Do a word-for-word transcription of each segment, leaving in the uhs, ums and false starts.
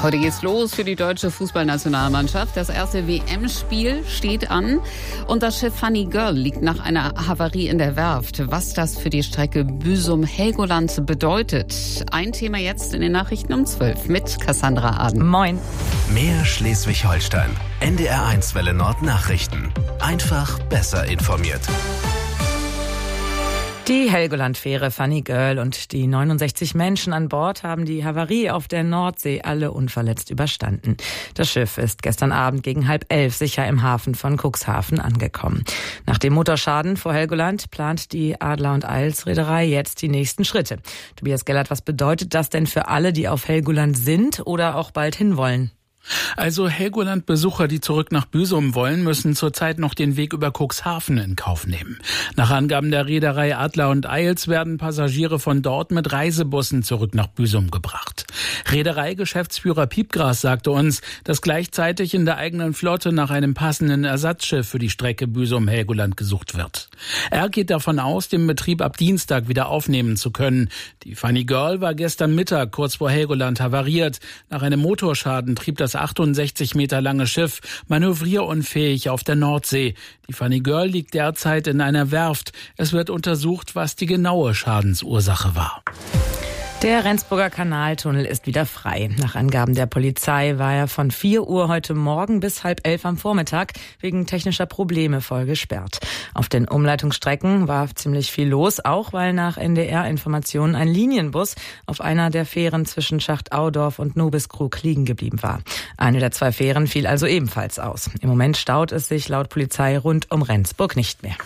Heute geht's los für die deutsche Fußballnationalmannschaft. Das erste W M-Spiel steht an und das Schiff Funny Girl liegt nach einer Havarie in der Werft. Was das für die Strecke Büsum-Helgoland bedeutet. Ein Thema jetzt in den Nachrichten um zwölf mit Cassandra Aden. Moin. Mehr Schleswig-Holstein. N D R eins Welle Nord Nachrichten. Einfach besser informiert. Die Helgoland-Fähre Funny Girl und die neunundsechzig Menschen an Bord haben die Havarie auf der Nordsee alle unverletzt überstanden. Das Schiff ist gestern Abend gegen halb elf sicher im Hafen von Cuxhaven angekommen. Nach dem Motorschaden vor Helgoland plant die Adler und Eils Reederei jetzt die nächsten Schritte. Tobias Gellert, was bedeutet das denn für alle, die auf Helgoland sind oder auch bald hinwollen? Also Helgoland-Besucher, die zurück nach Büsum wollen, müssen zurzeit noch den Weg über Cuxhaven in Kauf nehmen. Nach Angaben der Reederei Adler und Eils werden Passagiere von dort mit Reisebussen zurück nach Büsum gebracht. Reederei-Geschäftsführer Piepgras sagte uns, dass gleichzeitig in der eigenen Flotte nach einem passenden Ersatzschiff für die Strecke Büsum-Helgoland gesucht wird. Er geht davon aus, den Betrieb ab Dienstag wieder aufnehmen zu können. Die Funny Girl war gestern Mittag kurz vor Helgoland havariert. Nach einem Motorschaden trieb das achtundsechzig Meter lange Schiff manövrierunfähig auf der Nordsee. Die Funny Girl liegt derzeit in einer Werft. Es wird untersucht, was die genaue Schadensursache war. Der Rendsburger Kanaltunnel ist wieder frei. Nach Angaben der Polizei war er von vier Uhr heute Morgen bis halb elf am Vormittag wegen technischer Probleme voll gesperrt. Auf den Umleitungsstrecken war ziemlich viel los, auch weil nach N D R-Informationen ein Linienbus auf einer der Fähren zwischen Schacht-Audorf und Nobiskrug liegen geblieben war. Eine der zwei Fähren fiel also ebenfalls aus. Im Moment staut es sich laut Polizei rund um Rendsburg nicht mehr.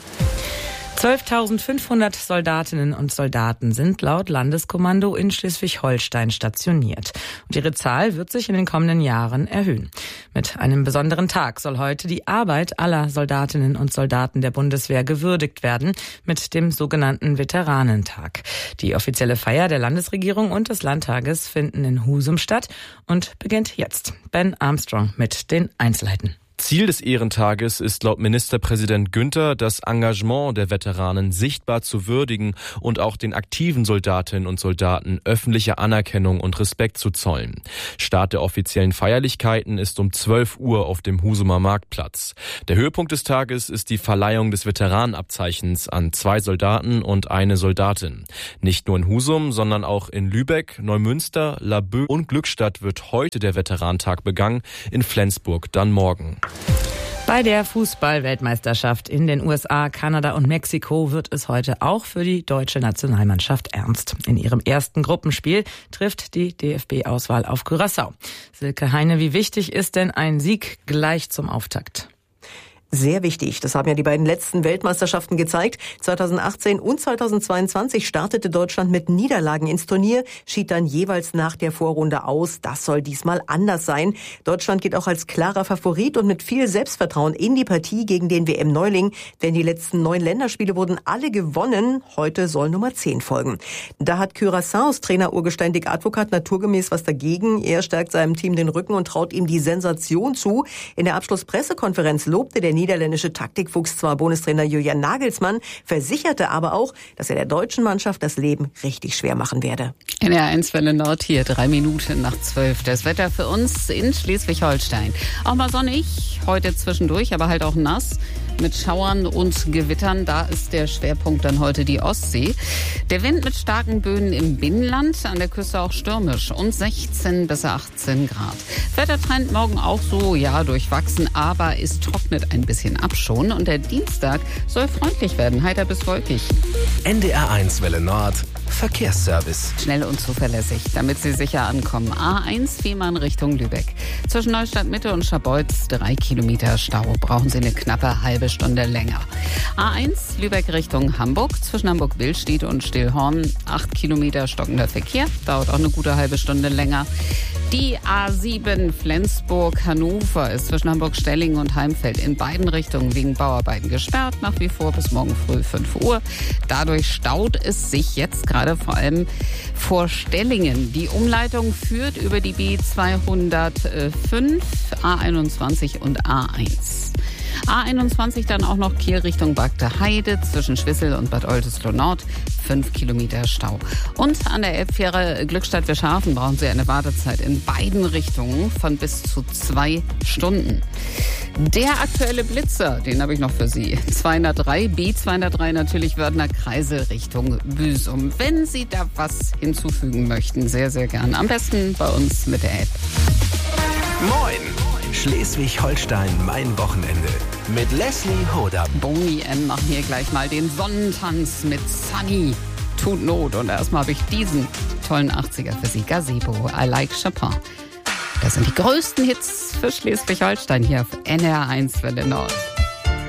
zwölftausendfünfhundert Soldatinnen und Soldaten sind laut Landeskommando in Schleswig-Holstein stationiert. Und ihre Zahl wird sich in den kommenden Jahren erhöhen. Mit einem besonderen Tag soll heute die Arbeit aller Soldatinnen und Soldaten der Bundeswehr gewürdigt werden, mit dem sogenannten Veteranentag. Die offizielle Feier der Landesregierung und des Landtages finden in Husum statt und beginnt jetzt. Ben Armstrong mit den Einzelheiten. Ziel des Ehrentages ist laut Ministerpräsident Günther, das Engagement der Veteranen sichtbar zu würdigen und auch den aktiven Soldatinnen und Soldaten öffentliche Anerkennung und Respekt zu zollen. Start der offiziellen Feierlichkeiten ist um zwölf Uhr auf dem Husumer Marktplatz. Der Höhepunkt des Tages ist die Verleihung des Veteranenabzeichens an zwei Soldaten und eine Soldatin. Nicht nur in Husum, sondern auch in Lübeck, Neumünster, Laboe und Glückstadt wird heute der Veteranentag begangen, in Flensburg dann morgen. Bei der Fußball-Weltmeisterschaft in den U S A, Kanada und Mexiko wird es heute auch für die deutsche Nationalmannschaft ernst. In ihrem ersten Gruppenspiel trifft die D F B-Auswahl auf Curaçao. Silke Heine, wie wichtig ist denn ein Sieg gleich zum Auftakt? Sehr wichtig. Das haben ja die beiden letzten Weltmeisterschaften gezeigt. zweitausendachtzehn und zweitausendzweiundzwanzig startete Deutschland mit Niederlagen ins Turnier, schied dann jeweils nach der Vorrunde aus. Das soll diesmal anders sein. Deutschland geht auch als klarer Favorit und mit viel Selbstvertrauen in die Partie gegen den W M-Neuling. Denn die letzten neun Länderspiele wurden alle gewonnen. Heute soll Nummer zehn folgen. Da hat Curaçaos Trainer Urgestein Dick Advocat naturgemäß was dagegen. Er stärkt seinem Team den Rücken und traut ihm die Sensation zu. In der Abschlusspressekonferenz lobte der niederländische Taktikfuchs zwar Bundestrainer Julian Nagelsmann, versicherte aber auch, dass er der deutschen Mannschaft das Leben richtig schwer machen werde. N D R eins Welle Nord hier, drei Minuten nach zwölf. Das Wetter für uns in Schleswig-Holstein. Auch mal sonnig, heute zwischendurch, aber halt auch nass. Mit Schauern und Gewittern, da ist der Schwerpunkt dann heute die Ostsee. Der Wind mit starken Böen im Binnenland, an der Küste auch stürmisch und sechzehn bis achtzehn Grad. Wettertrend morgen auch so, ja, durchwachsen, aber es trocknet ein bisschen ab schon und der Dienstag soll freundlich werden, heiter bis wolkig. N D R eins Welle Nord Verkehrsservice. Schnell und zuverlässig, damit Sie sicher ankommen. A eins Fehmarn Richtung Lübeck. Zwischen Neustadt Mitte und Scharbeutz drei Kilometer Stau. Brauchen Sie eine knappe halbe Stunde länger. A eins Lübeck Richtung Hamburg. Zwischen Hamburg-Billstedt und Stillhorn acht Kilometer stockender Verkehr. Dauert auch eine gute halbe Stunde länger. Die A sieben Flensburg-Hannover ist zwischen Hamburg-Stellingen und Heimfeld in beiden Richtungen wegen Bauarbeiten gesperrt. Nach wie vor bis morgen früh fünf Uhr. Dadurch staut es sich jetzt gerade vor allem vor Stellingen. Die Umleitung führt über die B zweihundertfünf, A einundzwanzig und A eins. A einundzwanzig dann auch noch Kiel Richtung Bagde Heide zwischen Schwissel und Bad Oldesloe Nord. Fünf Kilometer Stau. Und an der Elbfähre Glückstadt-Wirschhafen brauchen Sie eine Wartezeit in beiden Richtungen von bis zu zwei Stunden. Der aktuelle Blitzer, den habe ich noch für Sie. zweihundertdrei, B zweihundertdrei natürlich Wörthner Kreisel Richtung Büsum. Wenn Sie da was hinzufügen möchten, sehr, sehr gern. Am besten bei uns mit der App. Moin! Schleswig-Holstein, mein Wochenende. Mit Leslie Hodam. Boni M machen hier gleich mal den Sonnentanz mit Sunny. Tut Not. Und erstmal habe ich diesen tollen achtziger für Sie. Gazebo, I Like Chopin. Das sind die größten Hits für Schleswig-Holstein hier auf N R eins Welle Nord.